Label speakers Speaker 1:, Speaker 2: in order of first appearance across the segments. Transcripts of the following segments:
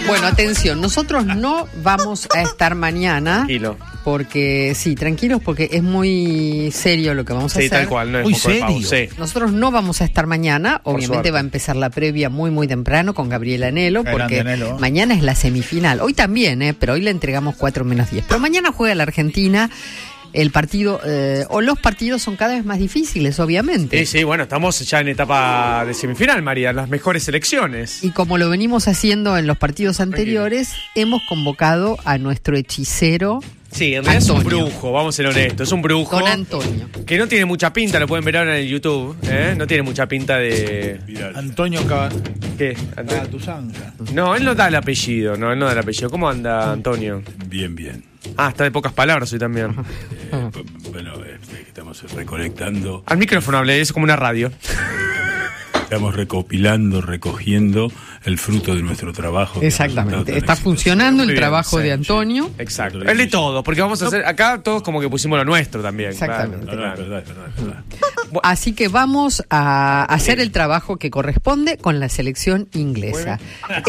Speaker 1: Bueno, atención, nosotros no vamos a estar mañana.
Speaker 2: Tranquilo.
Speaker 1: Porque, sí, tranquilos, porque es muy serio lo que vamos a hacer.
Speaker 2: Sí, tal cual, no es
Speaker 3: Muy
Speaker 2: moco de pavo,
Speaker 3: serio.
Speaker 2: sí.
Speaker 1: Nosotros no vamos a estar mañana, obviamente
Speaker 2: suerte.
Speaker 1: va a empezar la previa muy muy temprano con Gabriel Anelo,
Speaker 3: Grande
Speaker 1: porque
Speaker 3: Anelo.
Speaker 1: mañana es la semifinal. Hoy también, pero hoy le entregamos 4-10. Pero mañana juega la Argentina. El partido, o los partidos son cada vez más difíciles, obviamente.
Speaker 2: Sí, bueno, estamos ya en etapa de semifinal, María, las mejores selecciones.
Speaker 1: Y como lo venimos haciendo en los partidos anteriores, hemos convocado a nuestro hechicero.
Speaker 2: Sí, en realidad
Speaker 1: Antonio.
Speaker 2: es un brujo, vamos a ser honestos, es un brujo.
Speaker 1: Don Antonio.
Speaker 2: Que no tiene mucha pinta, lo pueden ver ahora en el YouTube, ¿eh? No tiene mucha pinta de...
Speaker 3: Antonio
Speaker 2: ¿Qué?
Speaker 3: Cabatuzanga.
Speaker 2: No, él no da el apellido, no, él no da el apellido. ¿Cómo anda, Antonio?
Speaker 4: Bien, bien.
Speaker 2: Ah, está de pocas palabras hoy también.
Speaker 4: Bueno, estamos recolectando,
Speaker 2: Al micrófono hablé, es como una radio.
Speaker 4: estamos recopilando, recogiendo el fruto de nuestro trabajo.
Speaker 1: Exactamente. Está funcionando el
Speaker 2: Muy bien,
Speaker 1: trabajo
Speaker 2: sí,
Speaker 1: de Antonio.
Speaker 2: Exacto. El de todo, porque vamos a hacer... Acá todos como que pusimos lo nuestro también.
Speaker 1: Exactamente.
Speaker 4: No, es verdad, es verdad.
Speaker 1: Así que vamos a hacer el trabajo que corresponde con la selección inglesa.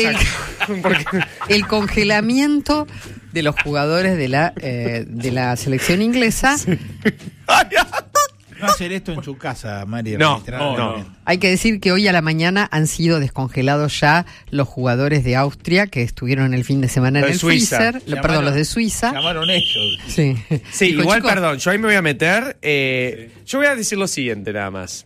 Speaker 1: El congelamiento de los jugadores de la selección inglesa.
Speaker 3: No hacer esto en su casa, María.
Speaker 2: No.
Speaker 1: Hay que decir que hoy a la mañana han sido descongelados ya los jugadores de Austria que estuvieron el fin de semana en
Speaker 2: Los de
Speaker 1: el
Speaker 2: Suiza.
Speaker 1: freezer. Perdón, los de Suiza.
Speaker 3: Llamaron ellos.
Speaker 1: Sí,
Speaker 2: Sí,
Speaker 1: Dijo,
Speaker 2: igual,
Speaker 1: "Chicos,
Speaker 2: perdón, yo ahí me voy a meter. Yo voy a decir lo siguiente nada más.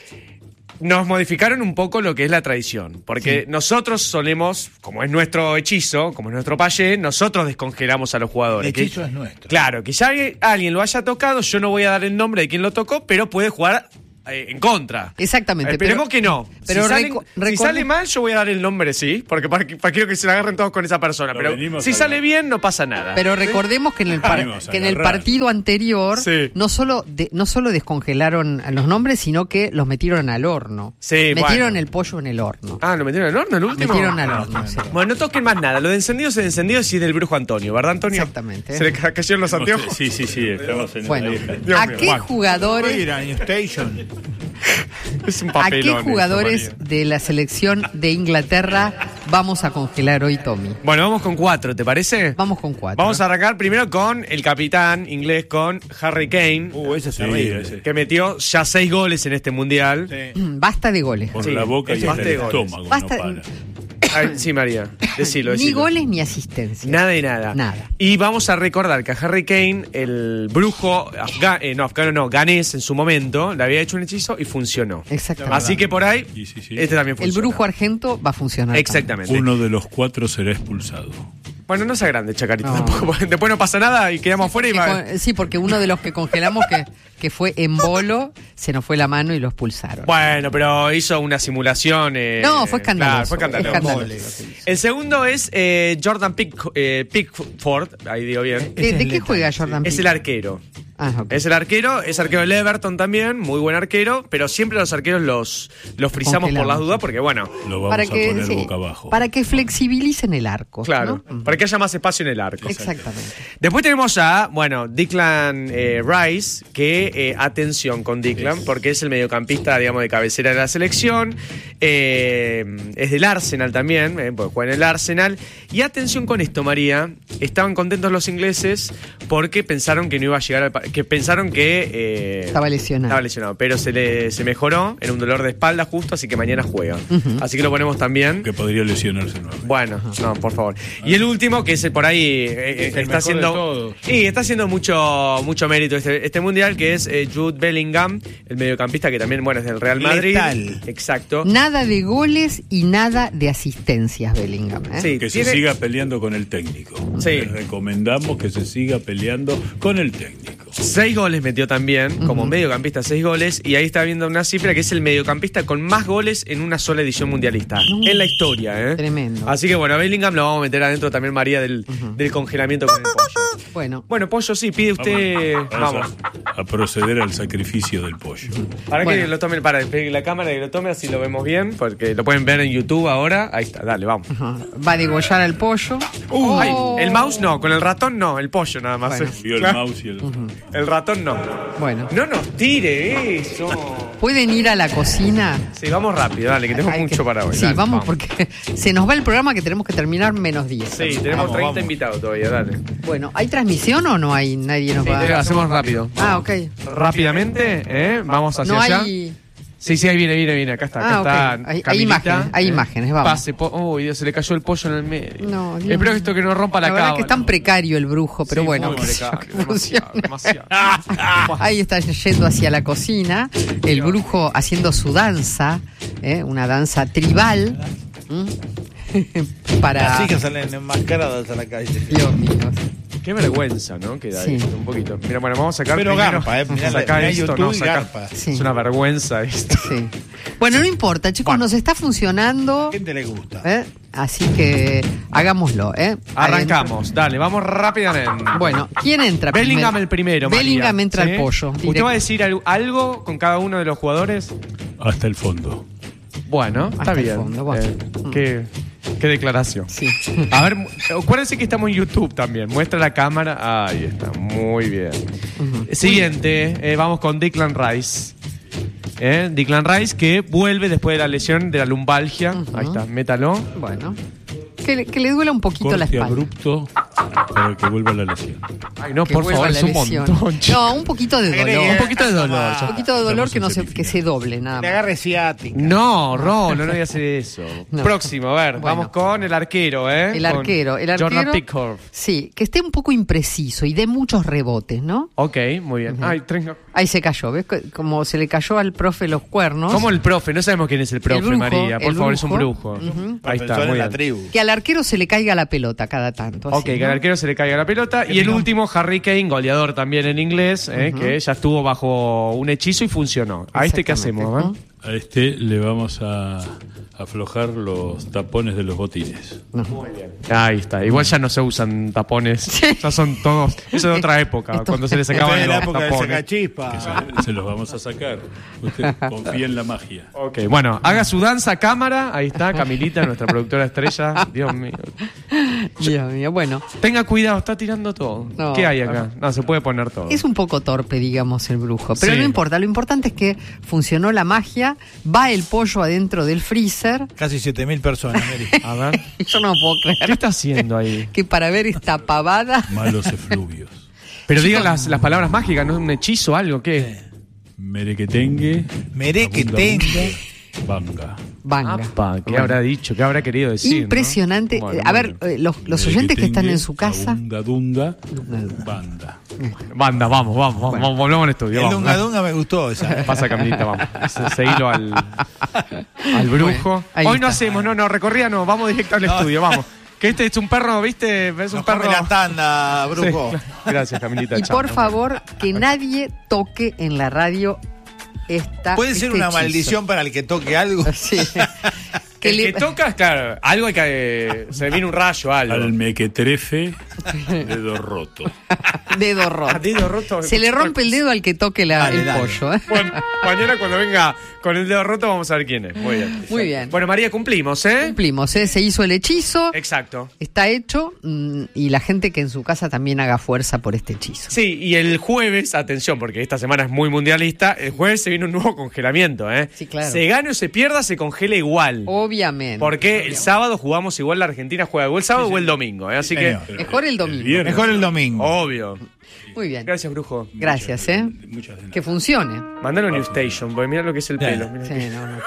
Speaker 2: Nos modificaron un poco lo que es la tradición, porque nosotros solemos, como es nuestro hechizo, como es nuestro payé, nosotros descongelamos a los jugadores.
Speaker 3: El hechizo es nuestro.
Speaker 2: Claro, que ya alguien lo haya tocado, yo no voy a dar el nombre de quien lo tocó, pero puede jugar en contra.
Speaker 1: Exactamente.
Speaker 2: Esperemos que no.
Speaker 1: pero
Speaker 2: si sale mal, yo voy a dar el nombre, sí, porque quiero que se la agarren todos con esa persona.
Speaker 4: Lo
Speaker 2: Pero
Speaker 4: venimos
Speaker 2: si
Speaker 4: a
Speaker 2: sale
Speaker 4: ver.
Speaker 2: bien, no pasa nada.
Speaker 1: Pero recordemos que en el,
Speaker 4: Vamos a
Speaker 1: que en el
Speaker 4: agarrar.
Speaker 1: partido anterior
Speaker 2: Sí.
Speaker 1: no solo descongelaron a los nombres, sino que los metieron al horno.
Speaker 2: Sí,
Speaker 1: Metieron
Speaker 2: bueno.
Speaker 1: el pollo en el horno.
Speaker 2: Ah, ¿lo metieron al horno el último?
Speaker 1: Metieron al horno, sí.
Speaker 2: Bueno, no toquen más nada. Lo de encendidos es y es del brujo Antonio, ¿verdad, Antonio?
Speaker 1: Exactamente.
Speaker 2: ¿Se le cayeron los anteojos?
Speaker 4: Sí, estamos en
Speaker 1: Bueno,
Speaker 4: esa
Speaker 2: Dios
Speaker 1: ¿a
Speaker 2: mío,
Speaker 1: qué
Speaker 2: bueno.
Speaker 1: jugadores...
Speaker 3: Ir a New Station.
Speaker 2: Es un
Speaker 1: ¿A
Speaker 2: papelón
Speaker 1: qué
Speaker 2: esto,
Speaker 1: jugadores
Speaker 2: María.
Speaker 1: de la selección de Inglaterra vamos a congelar hoy, Tommy?
Speaker 2: Bueno, vamos con 4, ¿te parece?
Speaker 1: Vamos con 4.
Speaker 2: Vamos a arrancar primero con el capitán inglés, con Harry Kane,
Speaker 3: Ese es
Speaker 4: Sí,
Speaker 3: terrible.
Speaker 4: ese.
Speaker 2: que metió ya 6 goles en este mundial.
Speaker 3: Sí.
Speaker 1: Basta de goles.
Speaker 4: Por
Speaker 2: Sí,
Speaker 4: la boca y
Speaker 2: ese
Speaker 4: hasta
Speaker 2: basta
Speaker 4: el
Speaker 2: de goles.
Speaker 4: estómago.
Speaker 1: Basta-
Speaker 4: No para.
Speaker 2: Ay, sí, María, decilo.
Speaker 1: Ni goles ni asistencia.
Speaker 2: Nada de nada.
Speaker 1: Nada.
Speaker 2: Y vamos a recordar que a Harry Kane, el brujo ganés en su momento, le había hecho un hechizo y funcionó.
Speaker 1: Exactamente.
Speaker 2: Así que por ahí,
Speaker 4: Sí.
Speaker 2: este también
Speaker 1: El
Speaker 2: funciona.
Speaker 1: brujo argento va a funcionar.
Speaker 2: Exactamente.
Speaker 4: Uno de los 4 será expulsado.
Speaker 2: Bueno, no sea grande, Chacarito.
Speaker 1: No.
Speaker 2: Tampoco, porque después no pasa nada y quedamos fuera y va.
Speaker 1: Sí, porque uno de los que congelamos que fue en bolo, se nos fue la mano y lo expulsaron.
Speaker 2: Bueno, pero hizo una simulación.
Speaker 1: No, fue escandaloso.
Speaker 2: Claro, fue escandaloso.
Speaker 1: Escandaloso.
Speaker 2: El segundo es Jordan Pickford. Ahí digo bien.
Speaker 1: ¿De qué juega Jordan
Speaker 2: Es el
Speaker 1: Pickford?
Speaker 2: arquero.
Speaker 1: Ah, ok.
Speaker 2: Es el arquero, es arquero del Everton también, muy buen arquero, pero siempre los arqueros los frizamos por
Speaker 1: Congelamos.
Speaker 2: las dudas porque, bueno,
Speaker 4: Lo vamos
Speaker 1: Para
Speaker 4: a
Speaker 1: que,
Speaker 4: poner
Speaker 1: sí,
Speaker 4: boca abajo.
Speaker 1: para que flexibilicen el arco.
Speaker 2: claro,
Speaker 1: ¿no?
Speaker 2: para que haya más espacio en el arco.
Speaker 1: Exactamente.
Speaker 2: Después tenemos a, Declan Rice, que, atención con Declan, porque es el mediocampista, digamos, de cabecera de la selección, es del Arsenal también, porque juega en el Arsenal, y atención con esto, María, estaban contentos los ingleses porque pensaron que no iba a llegar pensaron que
Speaker 1: Estaba lesionado.
Speaker 2: pero se mejoró, era un dolor de espalda justo, así que mañana juega. Así que lo ponemos también.
Speaker 4: Que podría lesionarse nuevamente.
Speaker 2: Bueno, no, por favor. Y el último, que es por ahí,
Speaker 3: el
Speaker 2: está
Speaker 3: mejor
Speaker 2: haciendo.
Speaker 3: de todos.
Speaker 2: Y está haciendo mucho mérito este mundial, que es Jude Bellingham, el mediocampista que también, es del Real Madrid.
Speaker 3: Letal.
Speaker 2: Exacto.
Speaker 1: Nada de goles y nada de asistencias, Bellingham.
Speaker 2: Sí,
Speaker 4: Que se siga peleando con el técnico.
Speaker 2: Sí.
Speaker 4: Les recomendamos que se siga peleando con el técnico.
Speaker 2: 6 goles metió también, como mediocampista, 6 goles, y ahí está viendo una cifra que es el mediocampista con más goles en una sola edición mundialista. En la historia, ¿eh?
Speaker 1: Tremendo.
Speaker 2: Así que Bellingham lo vamos a meter adentro también, María, del congelamiento con el pollo.
Speaker 1: Bueno,
Speaker 2: Pollo, sí, pide usted. Vamos.
Speaker 4: A proceder al sacrificio del pollo.
Speaker 2: Para
Speaker 1: Bueno.
Speaker 2: que lo tomen, para que la cámara que lo tome, así lo vemos bien, porque lo pueden ver en YouTube ahora. Ahí está, dale, vamos.
Speaker 1: ajá. Va a degollar al pollo.
Speaker 2: Ay,
Speaker 1: Oh.
Speaker 2: el mouse no, con el ratón no, el pollo nada más.
Speaker 1: Bueno.
Speaker 4: Vio el
Speaker 2: Claro.
Speaker 4: mouse y el...
Speaker 2: El ratón no.
Speaker 1: Bueno.
Speaker 2: No nos tire eso.
Speaker 1: ¿Pueden ir a la cocina?
Speaker 2: Sí, vamos rápido, dale, que tenemos mucho para hoy.
Speaker 1: Sí,
Speaker 2: Dale,
Speaker 1: vamos, porque se nos va el programa que tenemos que terminar menos 10.
Speaker 2: Sí, tenemos 30 invitados todavía, dale.
Speaker 1: Bueno, ¿hay transmisión o no hay? Nadie nos va a...
Speaker 2: Hacemos rápido.
Speaker 1: Ah, ok.
Speaker 2: Rápidamente, vamos hacia
Speaker 1: No
Speaker 2: allá.
Speaker 1: hay...
Speaker 2: Sí, ahí viene, acá está,
Speaker 1: ok. Hay imágenes, hay imágenes, vamos.
Speaker 2: Pase, uy, Dios, se le cayó el pollo en el medio.
Speaker 1: No, Dios.
Speaker 2: Espero esto que no rompa la
Speaker 1: La verdad
Speaker 2: cámara.
Speaker 1: que es tan precario el brujo, pero
Speaker 2: Sí,
Speaker 1: bueno.
Speaker 2: muy
Speaker 1: qué sé yo,
Speaker 2: precario,
Speaker 1: que funcione.
Speaker 2: demasiado.
Speaker 1: Ahí está yendo hacia la cocina, el brujo haciendo su danza, una danza tribal. Para...
Speaker 3: Así que salen enmascaradas a la calle.
Speaker 1: Dios mío.
Speaker 2: Qué vergüenza, ¿no? Queda
Speaker 1: Sí.
Speaker 2: esto un poquito. Mira, bueno, vamos a sacar
Speaker 3: Pero
Speaker 2: primero.
Speaker 3: garpa, mirá,
Speaker 2: sacar
Speaker 3: mirá
Speaker 2: esto,
Speaker 3: YouTube
Speaker 2: no,
Speaker 3: y
Speaker 2: sacar-
Speaker 3: garpa.
Speaker 1: Sí.
Speaker 2: Es una vergüenza esto.
Speaker 1: Sí. Bueno, no importa, chicos,
Speaker 2: Bueno.
Speaker 1: nos está funcionando.
Speaker 3: A la gente le gusta.
Speaker 1: Así que hagámoslo,
Speaker 2: Arrancamos, dale, vamos rápidamente.
Speaker 1: Bueno, ¿quién entra
Speaker 2: Bellingham
Speaker 1: primero?
Speaker 2: el primero, María.
Speaker 1: Bellingham entra
Speaker 2: ¿Sí?
Speaker 1: al pollo.
Speaker 2: ¿Usted va a decir algo con cada uno de los jugadores?
Speaker 4: Hasta el fondo.
Speaker 2: Bueno, está
Speaker 1: Hasta el
Speaker 2: bien.
Speaker 1: fondo, bueno.
Speaker 2: Qué declaración.
Speaker 1: Sí.
Speaker 2: A ver, acuérdense que estamos en YouTube también. Muestra la cámara. Ahí está, muy bien. Siguiente, vamos con Declan Rice. Declan Rice que vuelve después de la lesión de la lumbalgia. Ahí está, métalo.
Speaker 1: Bueno. Que le duela un poquito la
Speaker 4: Corte
Speaker 1: espalda.
Speaker 4: abrupto para que vuelva la lesión.
Speaker 2: Ay, no,
Speaker 1: Que
Speaker 2: por
Speaker 1: vuelva
Speaker 2: favor,
Speaker 1: la
Speaker 2: es un
Speaker 1: lesión.
Speaker 2: montón.
Speaker 1: No, un poquito de dolor.
Speaker 2: Un poquito de dolor.
Speaker 1: Un poquito de dolor
Speaker 4: Estamos
Speaker 1: que
Speaker 4: en
Speaker 1: que se
Speaker 4: semifinal.
Speaker 1: doble, nada
Speaker 3: Le
Speaker 1: más.
Speaker 3: agarre ciática.
Speaker 2: No, no voy a hacer eso.
Speaker 1: No.
Speaker 2: Próximo, a ver,
Speaker 1: Bueno.
Speaker 2: vamos con el arquero,
Speaker 1: El
Speaker 2: Con
Speaker 1: arquero.
Speaker 2: Jordan Pickford.
Speaker 1: Sí, que esté un poco impreciso y dé muchos rebotes, ¿no?
Speaker 2: Ok, muy bien. Ay,
Speaker 1: Ahí se cayó, ¿ves? Como se le cayó al profe los cuernos.
Speaker 2: ¿Cómo el profe? No sabemos quién es el profe,
Speaker 1: brujo,
Speaker 2: María. Por
Speaker 1: el
Speaker 2: favor, es un
Speaker 1: brujo.
Speaker 2: brujo. Ahí está,
Speaker 3: Profesor en
Speaker 2: muy
Speaker 3: la
Speaker 2: bien.
Speaker 3: tribu.
Speaker 1: Que al arquero se le caiga la pelota cada tanto.
Speaker 2: Ok,
Speaker 1: así,
Speaker 2: que
Speaker 1: ¿no?
Speaker 2: al arquero se le caiga la pelota. Y el último, Harry Kane, goleador también en inglés, que ya estuvo bajo un hechizo y funcionó. ¿A este qué
Speaker 1: Exactamente.
Speaker 2: hacemos?
Speaker 1: Ujú.
Speaker 4: A este le vamos a aflojar los tapones de los botines.
Speaker 2: Ahí está. Igual ya no se usan tapones. Ya son todos. Eso es de otra época,
Speaker 1: Esto-
Speaker 2: cuando se les
Speaker 3: Esta
Speaker 2: sacaban
Speaker 3: es la
Speaker 2: los
Speaker 3: época del
Speaker 2: tapones.
Speaker 3: sacachispa.
Speaker 4: Se los vamos a sacar. Usted confía en la magia.
Speaker 2: Ok, bueno, haga su danza a cámara. Ahí está, Camilita, nuestra productora estrella. Dios mío.
Speaker 1: Dios mío, bueno.
Speaker 2: Tenga cuidado, está tirando todo.
Speaker 1: No.
Speaker 2: ¿Qué hay acá? No, se puede poner todo.
Speaker 1: Es un poco torpe, digamos, el brujo. Pero
Speaker 2: Sí.
Speaker 1: no importa, lo importante es que funcionó la magia, va el pollo adentro del freezer.
Speaker 3: Casi 7.000 personas, Mary.
Speaker 2: A ver.
Speaker 1: Yo no puedo
Speaker 2: ¿Qué
Speaker 1: creer
Speaker 2: está haciendo ahí?
Speaker 1: que para ver esta pavada...
Speaker 4: Malos efluvios.
Speaker 2: Pero digan las palabras mágicas, ¿no es un hechizo o algo? ¿Qué?
Speaker 4: Merequetengue.
Speaker 3: Merequetengue.
Speaker 4: Banga.
Speaker 1: Banga.
Speaker 2: Apa, ¿qué habrá dicho? ¿Qué habrá querido decir?
Speaker 1: Impresionante.
Speaker 2: ¿no? Bueno,
Speaker 1: A ver, los oyentes que están en su casa...
Speaker 4: Dunga, dunga, banda.
Speaker 2: Banda, vamos, volvemos al estudio.
Speaker 3: El
Speaker 2: Vamos.
Speaker 3: Dunga Dunga me gustó esa.
Speaker 2: Pasa, Camilita, vamos. Seguilo al brujo.
Speaker 1: ahí
Speaker 2: Hoy no
Speaker 1: está.
Speaker 2: hacemos, no, recorrida no, vamos directo al estudio, vamos. Que este es un perro, ¿viste? Es un
Speaker 3: Nos
Speaker 2: perro.
Speaker 3: come la tanda, brujo.
Speaker 2: Sí. Gracias, Camilita.
Speaker 1: Y
Speaker 2: chao.
Speaker 1: por favor, que nadie toque en la radio
Speaker 3: ¿Puede ser una maldición para el que toque algo?
Speaker 1: Sí.
Speaker 2: El que toca, claro, algo hay que. Se viene un rayo, algo.
Speaker 4: Al mequetrefe, dedo roto.
Speaker 1: Dedo roto.
Speaker 2: Dedo roto.
Speaker 1: Se le rompe el dedo al que toque
Speaker 3: Dale,
Speaker 1: el
Speaker 3: dale.
Speaker 1: pollo. ¿eh?
Speaker 2: Bueno, mañana cuando venga con el dedo roto vamos a ver quién es. Muy bien.
Speaker 1: Muy bien.
Speaker 2: Bueno, María, cumplimos, ¿eh?
Speaker 1: Cumplimos, ¿eh? Se hizo el hechizo,
Speaker 2: Exacto.
Speaker 1: está hecho y la gente que en su casa también haga fuerza por este hechizo.
Speaker 2: Sí, y el jueves, atención, porque esta semana es muy mundialista, el jueves se viene un nuevo congelamiento, ¿eh?
Speaker 1: Sí, claro.
Speaker 2: Se gane o se pierda, se congela igual.
Speaker 1: Obviamente.
Speaker 2: Porque el sábado jugamos igual, la Argentina juega o el sábado o el domingo, ¿eh? Así
Speaker 3: señor.
Speaker 2: que,
Speaker 1: Mejor el domingo.
Speaker 4: viernes.
Speaker 3: Mejor el domingo.
Speaker 2: obvio.
Speaker 1: Muy bien.
Speaker 2: Gracias, brujo.
Speaker 1: Gracias, ¿eh?
Speaker 4: Muchas de nada.
Speaker 1: Que funcione.
Speaker 2: Mandalo a New Station, porque mira lo que es el
Speaker 3: Dale.
Speaker 2: pelo. Mirá.
Speaker 1: Sí, no.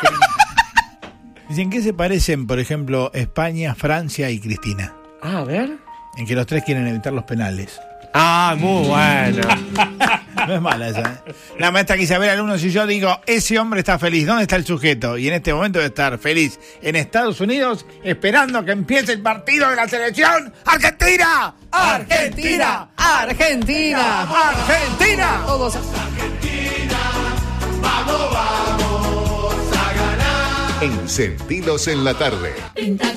Speaker 3: Dicen que se parecen, por ejemplo, España, Francia y Cristina.
Speaker 2: Ah, a ver.
Speaker 3: En que los tres quieren evitar los penales.
Speaker 2: Ah, muy bueno.
Speaker 3: No es mala esa, ¿eh? La maestra Isabel Alumnos y yo digo, ese hombre está feliz. ¿Dónde está el sujeto? Y en este momento debe estar feliz en Estados Unidos, esperando que empiece el partido de la selección. ¡Argentina! ¡Argentina!
Speaker 1: ¡Argentina!
Speaker 3: ¡Argentina!
Speaker 1: Todos.
Speaker 5: Encentidos en la tarde.
Speaker 6: Pinta